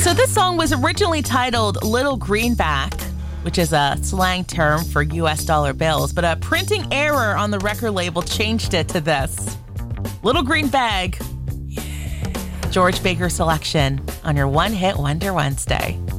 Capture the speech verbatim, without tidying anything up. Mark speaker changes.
Speaker 1: So this song was originally titled Little Greenback, which is a slang term for U S dollar bills, but a printing error on the record label changed it to this. Little Green Bag. George Baker selection on your One Hit Wonder Wednesday.